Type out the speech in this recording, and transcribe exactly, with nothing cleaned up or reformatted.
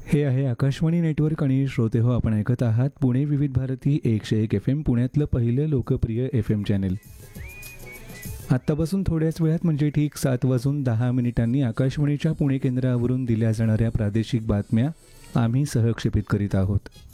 हे आहे आकाशवाणी नेटवर्क आणि श्रोते हो, आपण ऐकत आहात पुणे विविध भारती एकशे एक एफ एम, पुण्यातलं पहिलं लोकप्रिय एफ एम चॅनेल. आत्तापासून थोड्याच वेळात म्हणजे ठीक सात वाजून दहा मिनिटांनी आकाशवाणीच्या पुणे केंद्रावरून दिल्या जाणाऱ्या प्रादेशिक बातम्या आम्ही सहक्षेपित करीत आहोत.